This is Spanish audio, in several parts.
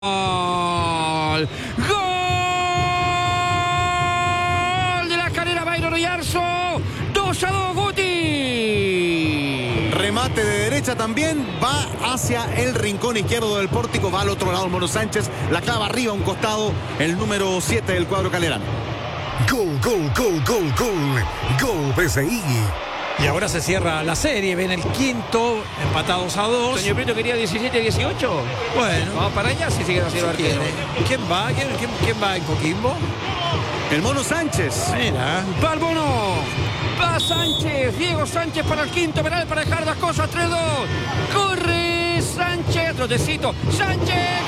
Gol. Gol de la Calera, Byron Oyarzo. 2-2, Guti. Remate de derecha también, va hacia el rincón izquierdo del pórtico, va al otro lado el Mono Sánchez, la clava arriba a un costado, el número 7 del cuadro calerano. Gol, gol, gol, gol, gol. Gol PSI. Y ahora se cierra la serie, ven el quinto, empatados a 2. Señor Brito quería 17-18. Bueno, Vamos para allá si sigue haciendo arquero. ¿Quién va? ¿Quién va en Coquimbo? El Mono Sánchez. Mira. Va el Mono. Va Sánchez. Diego Sánchez para el quinto penal para dejar las cosas 3-2. Corre Sánchez. Trotecito. Sánchez.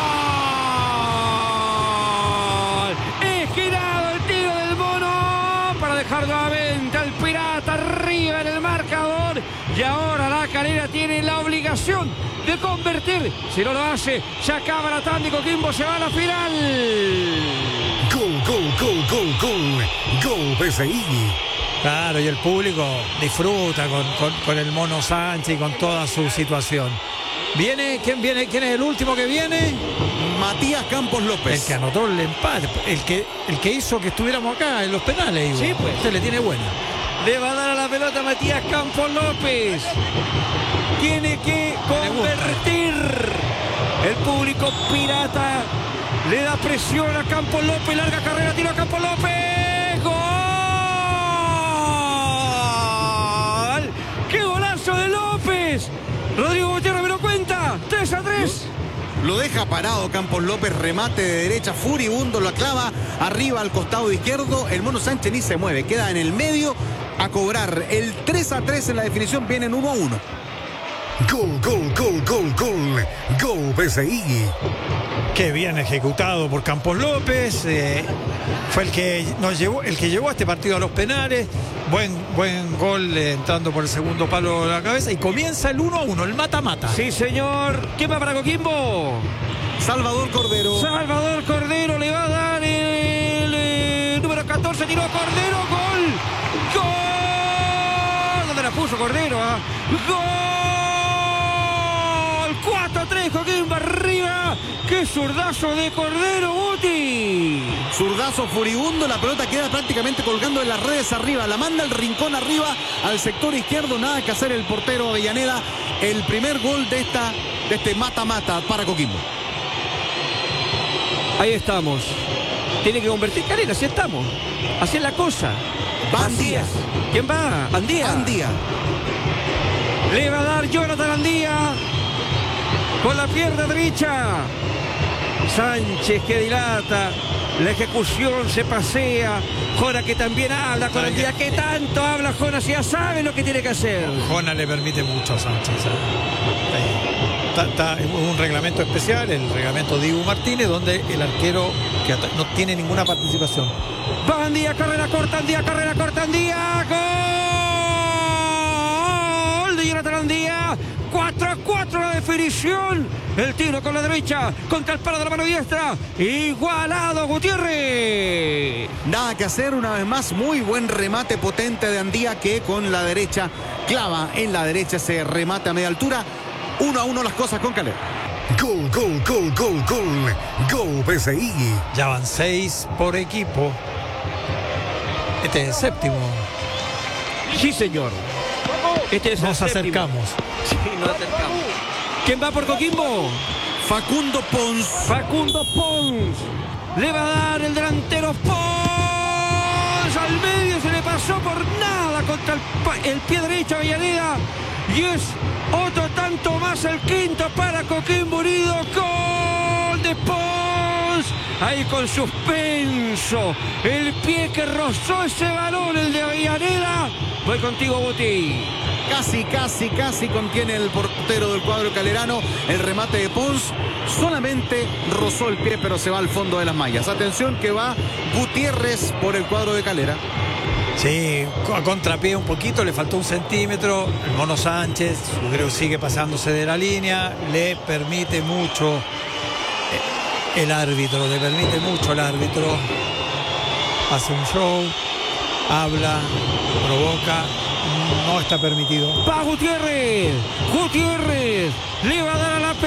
Gol. Esquinado el tiro del Mono para dejar nuevamente al Pirata arriba en el marcador. Y ahora la Calera tiene la obligación de convertir. Si no lo hace, se acaba la tanda y Coquimbo se va a la final. Gol, gol, gol, gol, gol. Gol PSI. Claro, y el público disfruta con el Mono Sánchez y con toda su situación. ¿Viene? ¿Quién es el último que viene? Matías Campos López. El que anotó el empate, el que hizo que estuviéramos acá en los penales. Igual. Sí, pues. Usted le tiene buena. Le va a dar a la pelota Matías Campos López. Tiene que convertir. El público pirata le da presión a Campos López. Larga carrera, tiro a Campos López. ¡Gol! ¡Qué golazo de López! Rodrigo Gutiérrez me lo cuenta. 3-3. Lo deja parado Campos López, remate de derecha furibundo, la clava arriba al costado izquierdo. El Mono Sánchez ni se mueve, queda en el medio a cobrar. El 3-3 en la definición, vienen 1-1. Gol, gol, gol, gol, gol. Gol PSI. Qué bien ejecutado por Campos López. Fue el que llevó a este partido a los penales. Buen gol entrando por el segundo palo de la cabeza. Y comienza el 1-1, el mata-mata. Sí, señor. ¿Quién va para Coquimbo? Salvador Cordero. Salvador Cordero le va a dar el número 14. Tiró Cordero. Gol. Gol. ¿Dónde la puso Cordero? Gol. 4-3. Coquimbo arriba. ¡Qué zurdazo de Cordero, Guti! Zurdazo furibundo, la pelota queda prácticamente colgando en las redes arriba, la manda al rincón arriba, al sector izquierdo, nada que hacer el portero Avellaneda. El primer gol de este mata-mata para Coquimbo. Ahí estamos. Tiene que convertir Calera, así estamos. Así es la cosa. Va Andía. ¿Quién va? Andía. Andía. Le va a dar Jonathan Andía. Con la pierna derecha. Sánchez que dilata. La ejecución se pasea. Jona que también habla con Andía. ¿Qué tanto habla Jona? Si ya sabe lo que tiene que hacer. Jona le permite mucho a Sánchez. Está un reglamento especial, el reglamento Dibu Martínez, donde el arquero que no tiene ninguna participación. Va Andía, carrera corta, Andía, carrera corta, Andía. Gol de Jonathan Andía. 4-4 la definición. El tiro con la derecha contra el palo de la mano diestra. Igualado Gutiérrez. Nada que hacer, una vez más, muy buen remate potente de Andía, que con la derecha clava en la derecha ese remate a media altura. 1-1 las cosas con Calera. Gol, gol, gol, gol, gol. Gol PSI. Ya van 6 por equipo. Este es el séptimo. Sí, señor. Este es Nos el séptimo. acercamos. Sí, nos acercamos. ¿Quién va por Coquimbo? Facundo Pons. Facundo Pons. Le va a dar el delantero Pons. Al medio se le pasó por nada contra el pie derecho a Avellaneda. Y es otro tanto más, el quinto para Coquimbo Unido. Gol de Pons. Ahí con suspenso. El pie que rozó ese balón, el de Avellaneda. Voy contigo, Guti. Casi contiene el portero del cuadro calerano. El remate de Pons solamente rozó el pie, pero se va al fondo de las mallas. Atención que va Gutiérrez por el cuadro de Calera. Sí, a contrapié un poquito, le faltó 1 centímetro. El Mono Sánchez, creo, sigue pasándose de la línea. Le permite mucho el árbitro, hace un show, habla, provoca. No está permitido. Va Gutiérrez. Gutiérrez le va a dar a la